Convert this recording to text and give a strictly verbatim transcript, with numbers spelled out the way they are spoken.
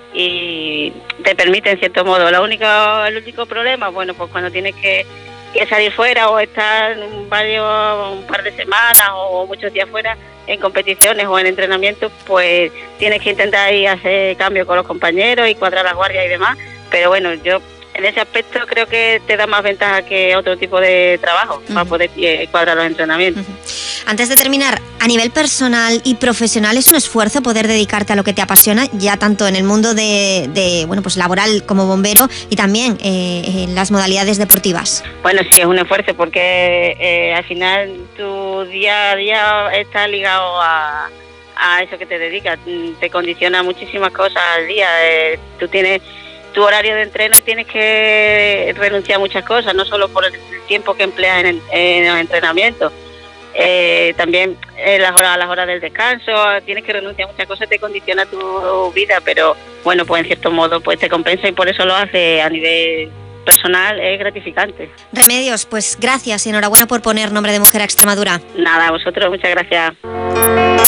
y te permite en cierto modo. Lo único, el único problema, bueno, pues cuando tienes que, que salir fuera o estar varios, un par de semanas o muchos días fuera en competiciones o en entrenamientos, pues tienes que intentar ir a hacer cambios con los compañeros y cuadrar la guardia y demás, pero bueno, yo en ese aspecto creo que te da más ventaja que otro tipo de trabajo, uh-huh, para poder eh, cuadrar los entrenamientos. Uh-huh. Antes de terminar, a nivel personal y profesional, ¿es un esfuerzo poder dedicarte a lo que te apasiona, ya tanto en el mundo de, de bueno, pues laboral como bombero y también eh, en las modalidades deportivas? Bueno, sí, es un esfuerzo porque eh, al final tu día a día está ligado a, a eso que te dedicas, te condiciona muchísimas cosas al día, eh, tú tienes tu horario de entreno y tienes que renunciar a muchas cosas, no solo por el tiempo que empleas en, el, en los entrenamientos, eh, también en las horas, a las horas del descanso, tienes que renunciar a muchas cosas, te condiciona tu vida, pero bueno, pues en cierto modo pues te compensa y por eso lo hace a nivel personal, es gratificante. Remedios, pues gracias y enhorabuena por poner Nombre de Mujer a Extremadura. Nada, a vosotros, muchas gracias.